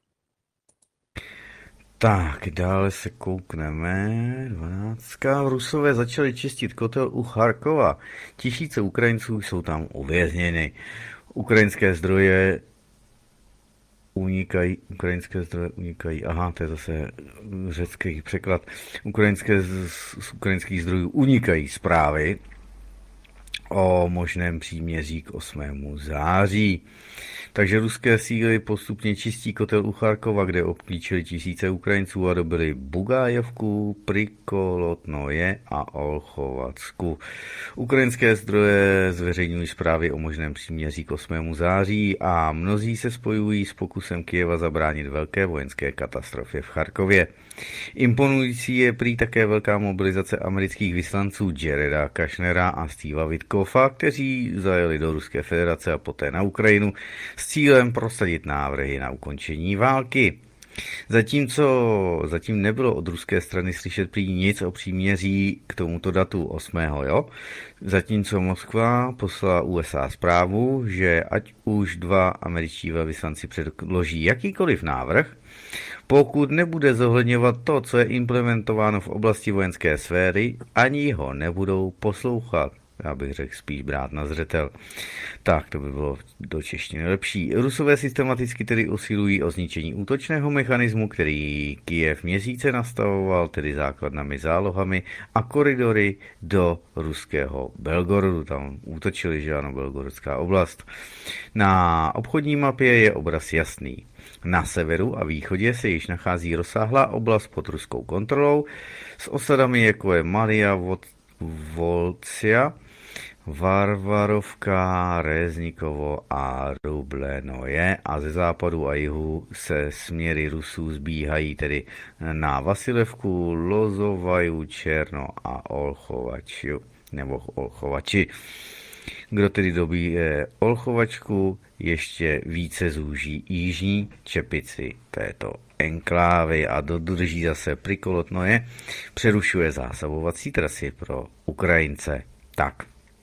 B: Tak, dále se koukneme. dvanáctka. Rusové začali čistit kotel u Charkova. Tisíce Ukrajinců jsou tam uvězněny. Ukrajinské zdroje unikají, ukrajinské zdroje unikají, aha, to je zase řecký překlad. Ukrajinské, z ukrajinských zdrojů unikají zprávy o možném příměří k osmému září. Takže ruské síly postupně čistí kotel u Charkova, kde obklíčili tisíce Ukrajinců a dobili Bugájevku, Prikolotnoje a Olchovacku. Ukrajinské zdroje zveřejňují zprávy o možném příměří k osmému září a mnozí se spojují s pokusem Kyjeva zabránit velké vojenské katastrofě v Charkově. Imponující je prý také velká mobilizace amerických vyslanců Jareda Kushnera a Steva Witkoffa, kteří zajeli do Ruské federace a poté na Ukrajinu s cílem prosadit návrhy na ukončení války. Zatímco zatím nebylo od ruské strany slyšet prý nic o příměří k tomuto datu osmého Jo? Zatímco Moskva poslala U S A zprávu, že ať už dva američtí velvyslanci předloží jakýkoliv návrh, pokud nebude zohledňovat to, co je implementováno v oblasti vojenské sféry, ani ho nebudou poslouchat. já bych řekl spíš brát na zřetel. Tak, to by bylo do češtiny lepší. Rusové systematicky tedy usilují o zničení útočného mechanismu, který Kyjev měsíce nastavoval, tedy základnami, zálohami a koridory do ruského Belgorodu. Tam útočili, že ano, Belgorodská oblast. Na obchodní mapě je obraz jasný. Na severu a východě se již nachází rozsáhlá oblast pod ruskou kontrolou s osadami jako je Maria Volcia, Varvarovka, Reznikovo a Rublenoje, a ze západu a jihu se směry Rusů zbíhají tedy na Vasilevku, Lozovaju, Černo a Olchovači, nebo Olchovači. Kdo tedy dobije Olchovačku, ještě více zúží jižní čepici této enklávy a dodrží zase Prikolotnoje, přerušuje zásobovací trasy pro Ukrajince. Tak.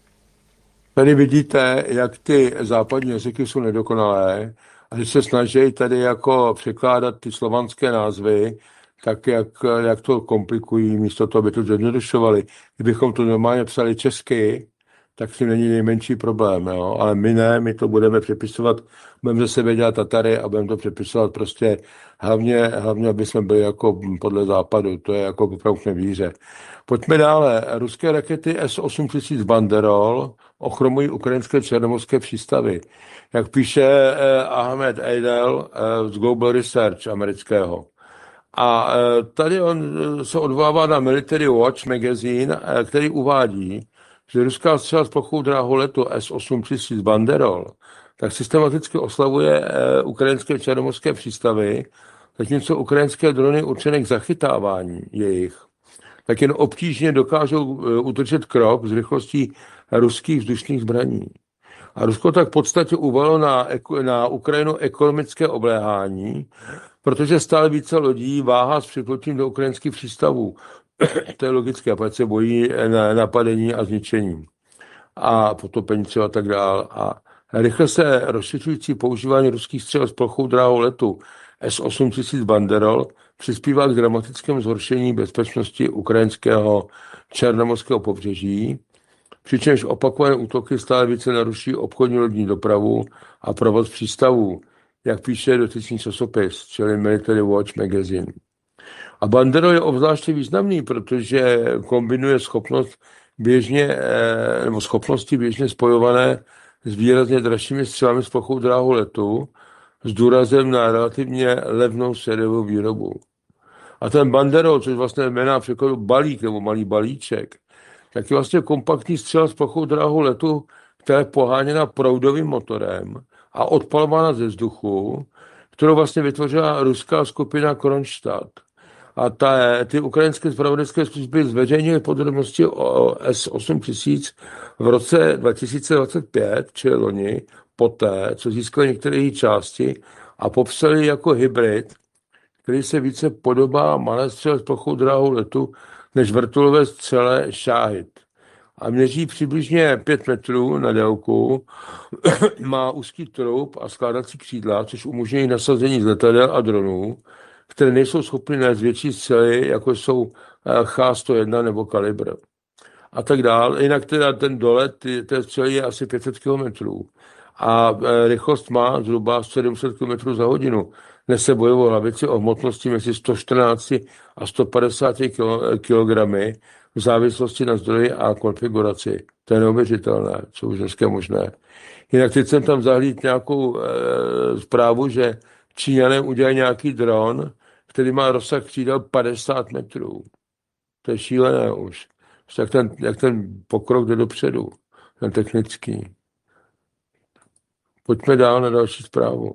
A: Tady vidíte, jak ty západní jazyky jsou nedokonalé a když se snaží tady jako překládat ty slovanské názvy, tak jak, jak to komplikují, místo toho, aby to zjednodušovali. Kdybychom to normálně psali česky, tak si není nejmenší problém, jo? Ale my ne, my to budeme přepisovat, budeme ze sebe dělat Tatary a budeme to přepisovat prostě hlavně, hlavně, aby jsme byli jako podle západu, to je jako opravdu víře. Pojďme dále. Ruské rakety S osm tisíc Banderol ochromují ukrajinské černomorské přístavy. Jak píše eh, Ahmed Eidel eh, z Global Research amerického. A eh, tady on se odvolává na Military Watch magazine, eh, který uvádí, že ruská střela s plochou dráhou letu S osm tisíc Banderol tak systematicky oslavuje eh, ukrajinské černomorské přístavy, zatímco ukrajinské drony určené k zachytávání jejich, tak jen obtížně dokážou uh, udržet krok s rychlostí ruských vzdušných zbraní. A Rusko tak v podstatě uvalilo na, na Ukrajinu ekonomické obléhání, protože stále více lodí váhá s připlutím do ukrajinských přístavů. To je logické, protože se bojí na napadení a zničení a potopení třeba a tak dál. A rychle se rozšiřující používání ruských střel s plochou dráhou letu S osm tisíc Banderol přispívá k dramatickému zhoršení bezpečnosti ukrajinského černomorského pobřeží, přičemž opakované útoky stále více naruší obchodní lodní dopravu a provoz přístavů, jak píše dotyčný časopis, čili Military Watch magazine. A Banderol je obzvláště významný, protože kombinuje schopnost běžně, nebo schopnosti běžně spojované s výrazně dražšími střelami s plochou dráhou letu, s důrazem na relativně levnou sériovou výrobu. A ten Banderol, což vlastně jména překladu balík nebo malý balíček, tak je vlastně kompaktní střela s plochou dráhou letu, která je poháněna proudovým motorem a odpalována ze vzduchu, kterou vlastně vytvořila ruská skupina Kronstadt. A ta, ty ukrajinské zpravodajské služby zveřejnily podrobnosti o S osm tisíc v roce dva tisíce dvacet pět, čili loni, poté, co získali některé její části a popsali jako hybrid, který se více podobá malé střele s plochou dráhou letu než vrtulové střele Šáhid. A měří přibližně pět metrů na délku, má úzký trup a skládací křídla, což umožňují nasazení z letadel a dronů, které nejsou schopny nést větší střely, jako jsou Ch sto jedna nebo Kalibr. A tak dál. Jinak teda ten dolet té střely je asi pět set kilometrů. A rychlost má zhruba sedm set kilometrů za hodinu. Nese bojovou hlavici o hmotnosti mezi sto čtrnáct a sto padesát kilogramy v závislosti na zdroji a konfiguraci. To je neuvěřitelné, co už dneska je možné. Jinak teď jsem tam zahlídl nějakou e, zprávu, že Číňané udělají nějaký dron, který má rozsah křídel padesát metrů. To je šílené už. Jak ten, jak ten pokrok jde dopředu, ten technický. Pojďme dál na další zprávu.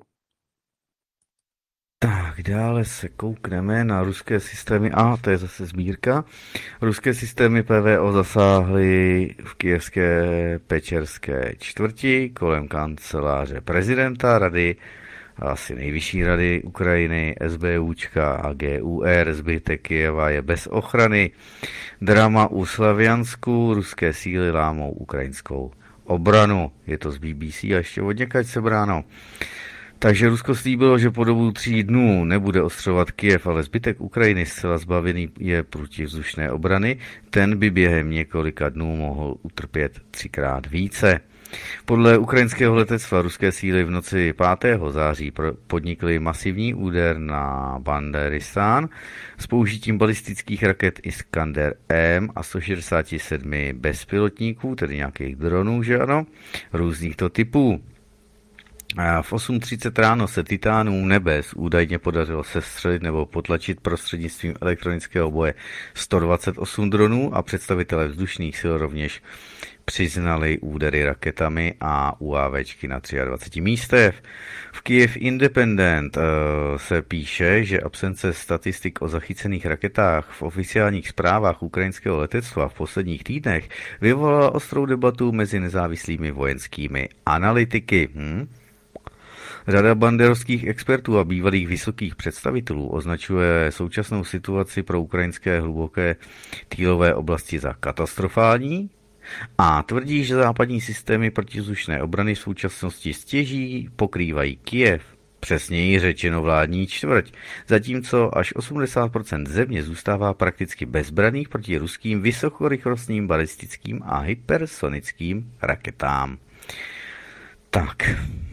B: Tak, dále se koukneme na ruské systémy. A, to je zase sbírka. Ruské systémy P V O zasáhly v kyjevské Pečerské čtvrti kolem kanceláře prezidenta rady, asi nejvyšší rady Ukrajiny, SBUčka a G U R. Zbytek Kyjeva je bez ochrany. Drama u Slaviansku. Ruské síly lámou ukrajinskou obranu. Je to z B B C a ještě od někaď sebráno. Takže Rusko slíbilo, že po dobu tří dnů nebude ostřelovat Kyjev, ale zbytek Ukrajiny zcela zbavený je protivzdušné obrany. Ten by během několika dnů mohl utrpět třikrát více. Podle ukrajinského letectva ruské síly v noci pátého září podnikly masivní úder na Banderistán s použitím balistických raket Iskander M a sto šedesát sedm bezpilotníků, tedy nějakých dronů, že ano, různých to typů. A v osm třicet ráno se Titánům nebes údajně podařilo sestřelit nebo potlačit prostřednictvím elektronického boje sto dvacet osm dronů a představitelé vzdušných sil rovněž přiznali údery raketami a UAVčky na dvaceti třech místech. V Kyiv Independent uh, se píše, že absence statistik o zachycených raketách v oficiálních zprávách ukrajinského letectva v posledních týdnech vyvolala ostrou debatu mezi nezávislými vojenskými analytiky. Hm? Řada banderovských expertů a bývalých vysokých představitelů označuje současnou situaci pro ukrajinské hluboké týlové oblasti za katastrofální a tvrdí, že západní systémy protivzdušné obrany v současnosti stěží pokrývají Kyjev, přesněji řečeno vládní čtvrť, zatímco až osmdesát procent země zůstává prakticky bezbranných proti ruským vysokorychlostním balistickým a hypersonickým raketám. Tak.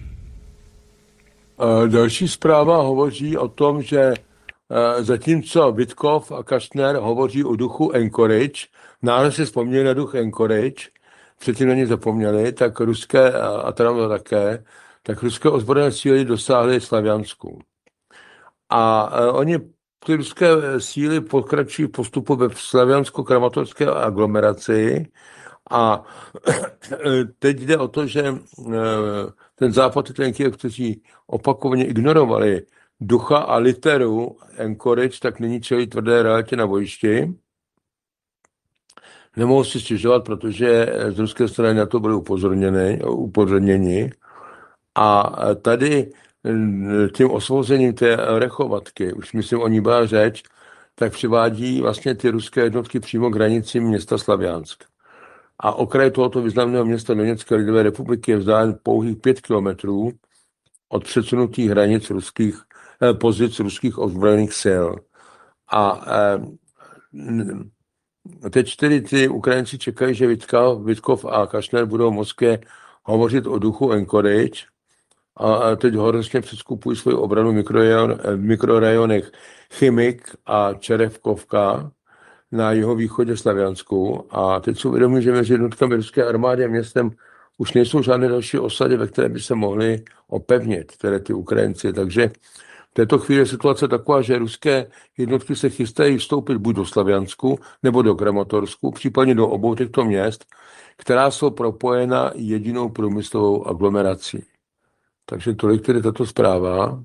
A: Další zpráva hovoří o tom, že zatímco Witkov a Kastner hovoří o duchu Anchorage, náhle si vzpomněli na duch Anchorage, předtím na ně zapomněli, tak ruské, a tam to také, tak ruské ozbrojené síly dosáhly Slaviansku. A oni, ty ruské síly pokračují postupu ve slaviansko-kramatorské aglomeraci a teď jde o to, že ten západ a ten Kyjev, kteří opakovaně ignorovali ducha a literu Anchorage, tak nyní čelí tvrdé realitě na bojišti. Nemohou si stěžovat, protože z ruské strany na to byli upozorněni. A tady tím osvobozením té Rechovatky, už myslím o ní byla řeč, tak přivádí vlastně ty ruské jednotky přímo k hranici města Slaviansk. A okraj tohoto významného města Doněcké lidové republiky je vzdálen pouhých pět kilometrů od předsunutých hranic ruských, eh, pozic ruských ozbrojených sil. A eh, teď čtyři ty Ukrajinci čekají, že Witkov, Witkov a Kastner budou v Moskvě hovořit o duchu Anchorage a teď horostně předskupují svou obranu v mikrorajonech Chimik a Čerevkovka na jihovýchodě Slaviansku. A teď si uvědomí, že mezi jednotkami ruské armády a městem už nejsou žádné další osady, ve které by se mohli opevnit, které ty Ukrajinci. Takže v této chvíli je situace taková, že ruské jednotky se chystají vstoupit buď do Slaviansku, nebo do Kramatorsku, případně do obou těchto měst, která jsou propojena jedinou průmyslovou aglomerací. Takže tolik tedy tato zpráva.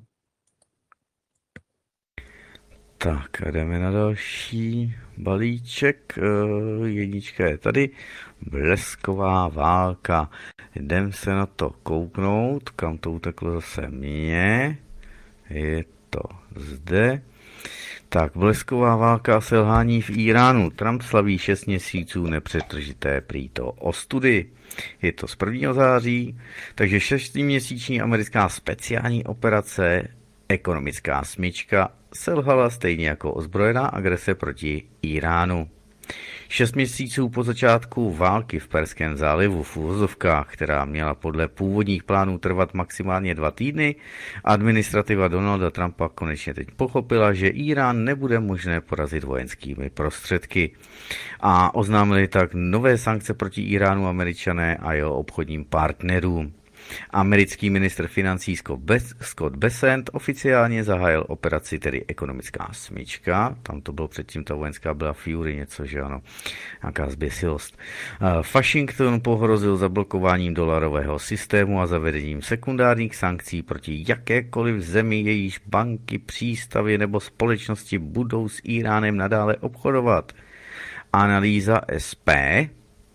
B: Tak a jdeme na další balíček. Jednička je tady. Blesková válka. Jdem se na to kouknout, kam to uteklo zase mně. Je to zde. Tak, blesková válka a selhání v Iránu. Trump slaví šest měsíců nepřetržité prý to ostudy. Je to z prvního září, takže šestiměsíční americká speciální operace, ekonomická smyčka, selhala stejně jako ozbrojená agrese proti Iránu. Šest měsíců po začátku války v Perském zálivu v uvozovkách, která měla podle původních plánů trvat maximálně dva týdny, administrativa Donalda Trumpa konečně teď pochopila, že Irán nebude možné porazit vojenskými prostředky. A oznámili tak nové sankce proti Iránu, Američané a jeho obchodním partnerům. Americký ministr financí Scott Bessent oficiálně zahájil operaci, tedy ekonomická smyčka. Tam to bylo předtím, ta vojenská byla Fury, něco, že ano, nějaká zběsilost. Washington pohrozil zablokováním dolarového systému a zavedením sekundárních sankcí proti jakékoliv zemi, jejíž banky, přístavy nebo společnosti budou s Iránem nadále obchodovat. Analýza S P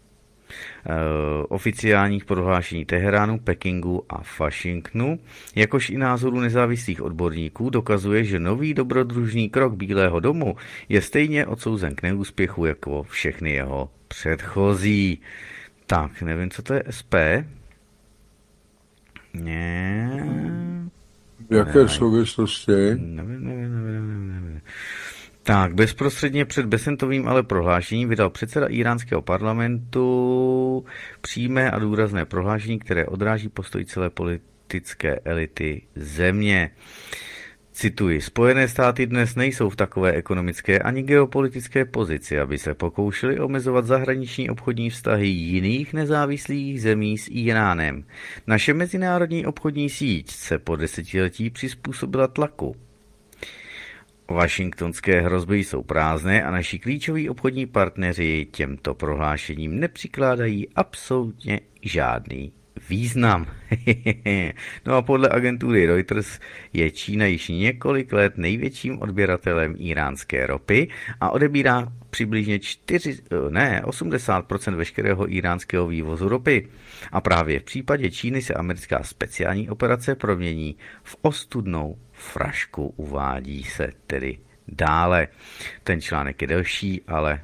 B: oficiálních prohlášení Teheránu, Pekingu a Washingtonu, jakož i názoru nezávislých odborníků dokazuje, že nový dobrodružný krok Bílého domu je stejně odsouzen k neúspěchu jako všechny jeho předchozí. Tak, nevím, co to je S P. Ne.
A: V jaké souvislosti?
B: Nevím, nevím, nevím, nevím. Tak, bezprostředně před besentovým ale prohlášením vydal předseda íránského parlamentu přímé a důrazné prohlášení, které odráží postoj celé politické elity země. Cituji, Spojené státy dnes nejsou v takové ekonomické ani geopolitické pozici, aby se pokoušeli omezovat zahraniční obchodní vztahy jiných nezávislých zemí s Íránem. Naše mezinárodní obchodní síť se po desetiletí přizpůsobila tlaku. Washingtonské hrozby jsou prázdné a naši klíčoví obchodní partneři těmto prohlášením nepřikládají absolutně žádný význam. No a podle agentury Reuters je Čína již několik let největším odběratelem íránské ropy a odebírá přibližně čtyři, ne, osmdesát procent veškerého íránského vývozu ropy. A právě v případě Číny se americká speciální operace promění v ostudnou frašku, uvádí se tedy dále. Ten článek je delší, ale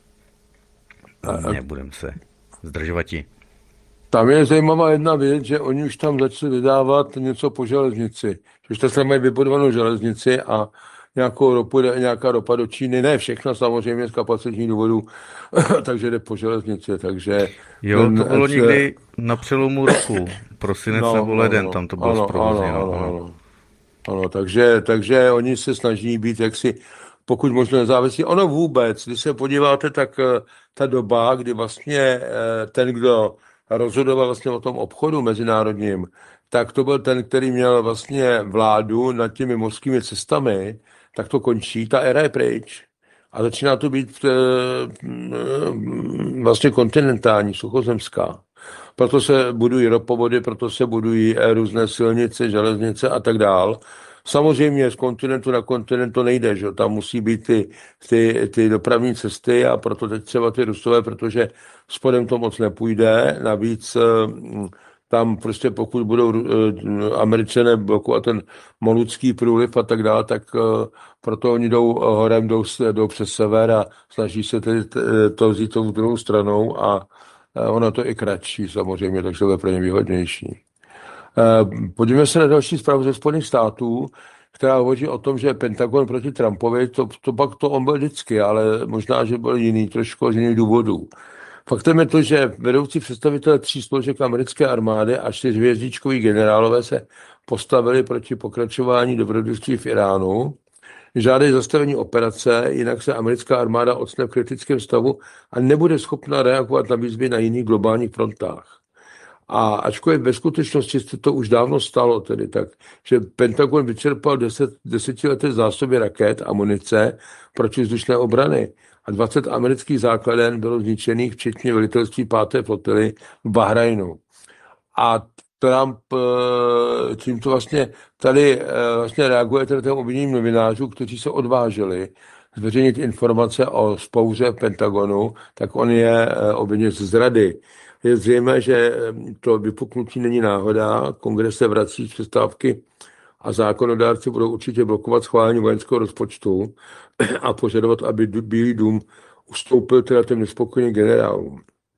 B: nebudem se zdržovati.
A: Tam je zajímavá jedna věc, že oni už tam začali vydávat něco po železnici. Že už tam mají vybudovanou železnici a nějakou ropu, nějaká ropa do Číny. Ne všechno samozřejmě z kapacitních důvodů, takže jde po železnici. Takže
B: jo, to bylo se... někdy na přelomu roku, prosinec no, nebo leden, no, tam to bylo
A: ano,
B: zprovozněno.
A: Ano, ano, ano. ano takže, takže oni se snaží být jaksi pokud možno nezávislí. Ono vůbec, když se podíváte, tak ta doba, kdy vlastně ten, kdo rozhodoval vlastně o tom obchodu mezinárodním, tak to byl ten, který měl vlastně vládu nad těmi mořskými cestami, tak to končí, ta éra je pryč. A začíná to být e, vlastně kontinentální, suchozemská. Proto se budují ropovody, proto se budují různé silnice, železnice a tak dál. Samozřejmě z kontinentu na kontinent to nejde, že? Tam musí být ty, ty, ty dopravní cesty a proto teď třeba ty Rusové, protože spodem to moc nepůjde. Navíc tam prostě pokud budou Američané blokovat ten Molucký průliv a tak dále, tak proto oni jdou horem, jdou, jdou přes sever a snaží se tedy to vzít tou druhou stranou a ono to i kratší samozřejmě, takže to je pro ně výhodnější. Podívejme se na další zprávu ze Spojených států, která hovoří o tom, že Pentagon proti Trumpovi, to, to pak to on byl vždycky, ale možná, že byl jiný, trošku z jiných důvodů. Faktem je to, že vedoucí představitelé tří složek americké armády a čtyřhvězdičkoví generálové se postavili proti pokračování dobrodružství v Iránu. Žádají zastavení operace, jinak se americká armáda ocne v kritickém stavu a nebude schopna reagovat na výzvy na jiných globálních frontách. A ačkoliv ve skutečnosti se to už dávno stalo, tedy tak, že Pentagon vyčerpal deset, desetileté zásoby raket a munice protivzdušné obrany a dvacet amerických základen bylo zničených, včetně velitelství páté flotily v Bahrajnu. A Trump tímto vlastně tady vlastně reaguje tedy těm obviněním novinářů, kteří se odvážili zveřejnit informace o vzpouře v Pentagonu, tak on je obviněn z zrady. Je zřejmé, že to vypuknutí není náhoda, kongres se vrací z přestávky a zákonodárci budou určitě blokovat schválení vojenského rozpočtu a požadovat, aby Bílý dům ustoupil teda těm nespokojeným generálům.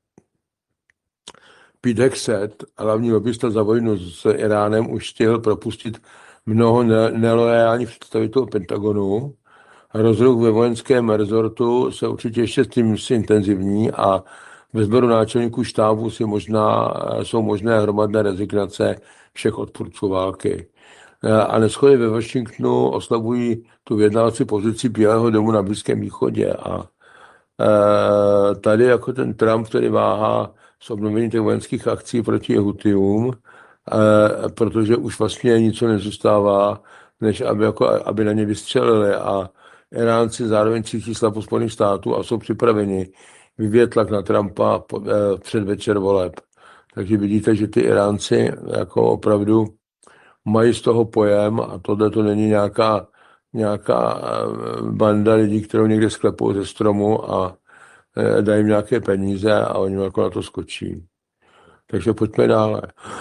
A: Pete Hegseth, hlavní lobbyista za vojnu s Iránem, už stihl propustit mnoho neloajálních představitelů Pentagonu. Rozruch ve vojenském rezortu se určitě ještě s tím intenzivní a ve sboru náčelníků štábu si možná, jsou možné hromadné rezignace všech odpůrců války. A neschody ve Washingtonu oslavují tu vyjednávací pozici Bílého domu na Blízkém východě. A tady jako ten Trump, který váhá s obnovením těch vojenských akcí proti Hutiům, protože už vlastně nic nezůstává, než aby, jako, aby na ně vystřelili. A Iránci zároveň cítí slabost Spojených států a jsou připraveni vyvíjet tlak na Trumpa v předvečer voleb. Takže vidíte, že ty Iránci jako opravdu mají z toho pojem a tohle to není nějaká, nějaká banda lidí, kterou někde sklepou ze stromu a dají jim nějaké peníze a oni jako na to skočí. Takže pojďme dále.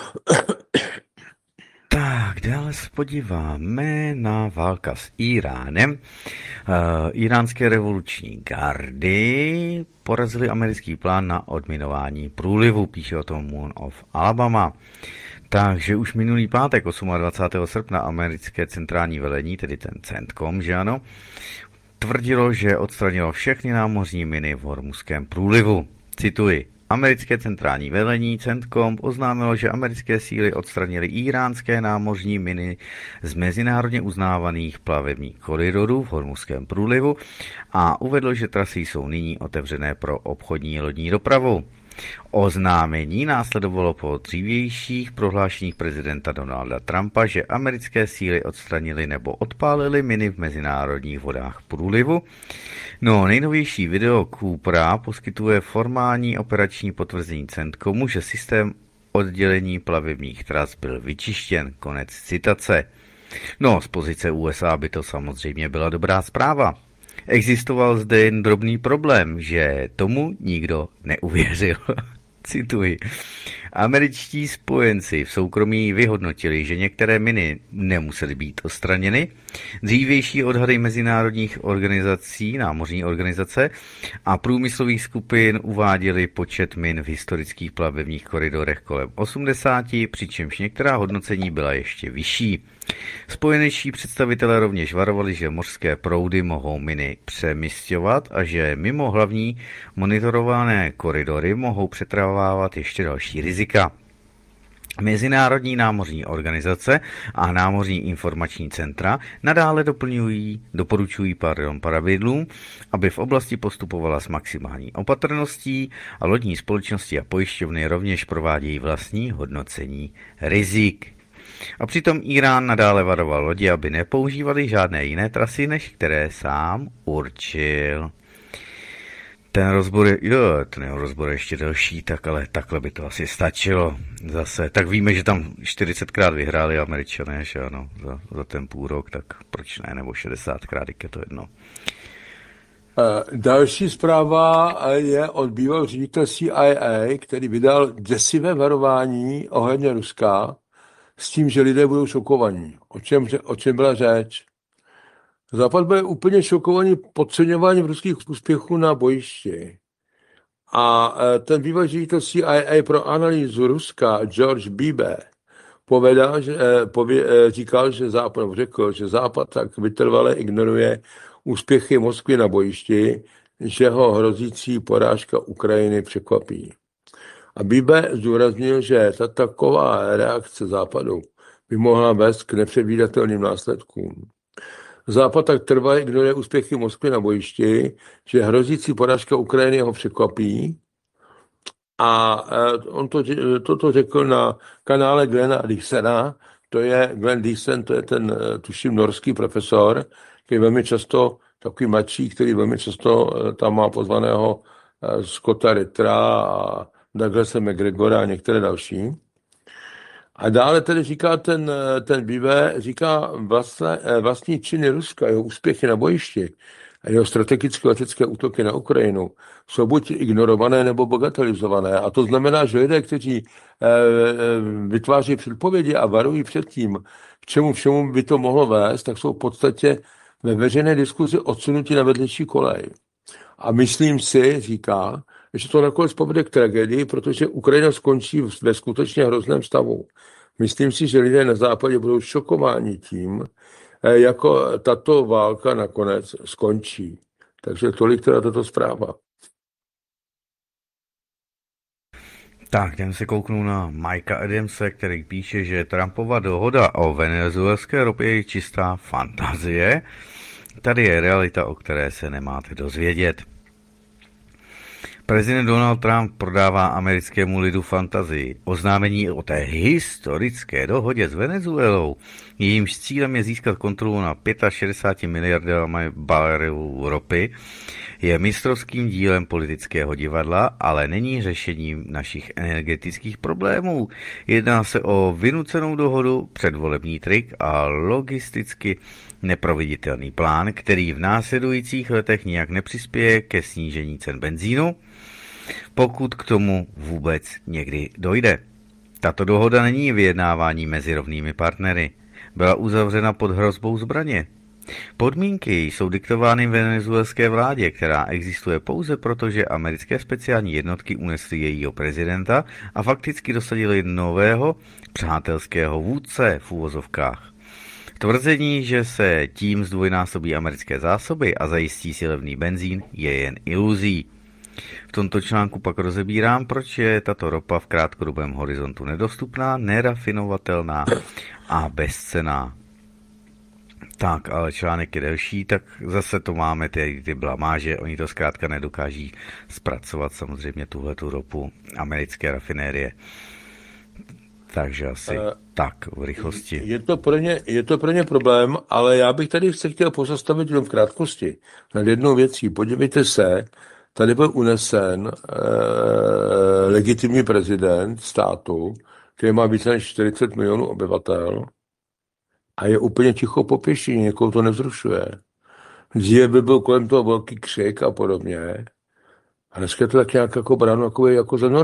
B: Tak, dále se podíváme na válka s Iránem. Uh, iránské revoluční gardy porazili americký plán na odminování průlivu, píše o tom Moon of Alabama. Takže už minulý pátek, dvacátého osmého srpna, americké centrální velení, tedy ten CENTCOM, že ano, tvrdilo, že odstranilo všechny námořní miny v Hormuzském průlivu. Cituji. Americké centrální velení CENTCOM oznámilo, že americké síly odstranily íránské námořní miny z mezinárodně uznávaných plavebních koridorů v Hormuzském průlivu a uvedlo, že trasy jsou nyní otevřené pro obchodní lodní dopravu. Oznámení následovalo po dřívějších prohlášeních prezidenta Donalda Trumpa, že americké síly odstranily nebo odpálily miny v mezinárodních vodách průlivu. No, nejnovější video Coopera poskytuje formální operační potvrzení CENTCOMu, že systém oddělení plavebních tras byl vyčištěn. Konec citace. No, z pozice U S A by to samozřejmě byla dobrá zpráva. Existoval zde jen drobný problém, že tomu nikdo neuvěřil. Cituji. Američtí spojenci v soukromí vyhodnotili, že některé miny nemusely být odstraněny. Dřívější odhady mezinárodních organizací, námořní organizace a průmyslových skupin uváděly počet min v historických plavebních koridorech kolem osmdesáti, přičemž některá hodnocení byla ještě vyšší. Spojenečtí představitelé rovněž varovali, že mořské proudy mohou miny přemisťovat a že mimo hlavní monitorované koridory mohou přetrvávat ještě další rizika. Mezinárodní námořní organizace a námořní informační centra nadále doplňují, doporučují pardon, pravidlům, aby v oblasti postupovala s maximální opatrností a lodní společnosti a pojišťovny rovněž provádějí vlastní hodnocení rizik. A přitom Irán nadále varoval lodi, aby nepoužívali žádné jiné trasy, než které sám určil. Ten rozbor je, jo, ten rozbor je ještě delší, tak ale takhle by to asi stačilo zase. Tak víme, že tam čtyřicetkrát vyhráli Američané, že ano, za, za ten půl rok, tak proč ne, nebo šedesátkrát, je to jedno.
A: Další zpráva je od bývalého ředitele C I A, který vydal děsivé varování ohledně Ruska s tím, že lidé budou šokovaní. O čem, o čem byla řeč? Západ byl úplně šokovaný podceňováním ruských úspěchů na bojišti. A ten bývalý ředitel C I A pro analýzu Ruska, George Biebe, povedal, že, pově, říkal, že Západ, řekl, že Západ tak vytrvale ignoruje úspěchy Moskvy na bojišti, že ho hrozící porážka Ukrajiny překvapí. A Biebe zdůraznil, že ta taková reakce Západu by mohla vést k nepředvídatelným následkům. Západ tak trvale ignoruje úspěchy Moskvy na bojišti, že hrozící porážka Ukrajiny ho překvapí. A on to, toto řekl na kanále Glena Dixona. To je Glenn Dixon, to je ten, tuším, norský profesor, který velmi často, takový mladší, který velmi často tam má pozvaného Scotta Rittera a Douglasa McGregora a některé další. A dále tedy říká ten, ten Biebe, říká vlastní, vlastní činy Ruska, jeho úspěchy na bojišti a jeho strategické letecké útoky na Ukrajinu jsou buď ignorované nebo bagatelizované. A to znamená, že lidé, kteří vytváří předpovědi a varují před tím, k čemu všemu by to mohlo vést, tak jsou v podstatě ve veřejné diskuzi odsunutí na vedlejší kolej. A myslím si, říká, že to nakonec povede k tragédii, protože Ukrajina skončí ve skutečně hrozném stavu. Myslím si, že lidé na západě budou šokováni tím, jako tato válka nakonec skončí. Takže tolik teda tato zpráva.
B: Tak, jdem se kouknout na Mikea Adamse, který píše, že Trumpova dohoda o venezuelské ropě je čistá fantazie. Tady je realita, o které se nemáte dozvědět. Prezident Donald Trump prodává americkému lidu fantazii. Oznámení o té historické dohodě s Venezuelou, jejímž cílem je získat kontrolu na šedesát pět miliardami barelů ropy, je mistrovským dílem politického divadla, ale není řešením našich energetických problémů. Jedná se o vynucenou dohodu, předvolební trik a logisticky neproveditelný plán, který v následujících letech nijak nepřispěje ke snížení cen benzínu, pokud k tomu vůbec někdy dojde. Tato dohoda není vyjednávání mezi rovnými partnery. Byla uzavřena pod hrozbou zbraně. Podmínky jsou diktovány venezuelské vládě, která existuje pouze proto, že americké speciální jednotky unesly jejího prezidenta a fakticky dosadili nového přátelského vůdce v úvozovkách. Tvrzení, že se tím zdvojnásobí americké zásoby a zajistí si levný benzín, je jen iluzí. V tomto článku pak rozebírám, proč je tato ropa v krátkodobém horizontu nedostupná, nerafinovatelná a bezcenná. Tak, ale článek je delší, tak zase to máme ty, ty blamáže, oni to zkrátka nedokáží zpracovat samozřejmě tuhletu ropu americké rafinérie. Takže asi uh, tak v rychlosti.
A: Je to, pro ně, je to pro ně problém, ale já bych tady se chtěl pozastavit jenom v krátkosti nad jednou věcí. Podívejte se, tady byl unesen eh, legitimní prezident státu, který má více než čtyřicet milionů obyvatel a je úplně ticho po pěšině, někoho to nevzrušuje. Dříve by byl kolem toho velký křik a podobně. A dneska je to tak nějak jako bráno jako, jako za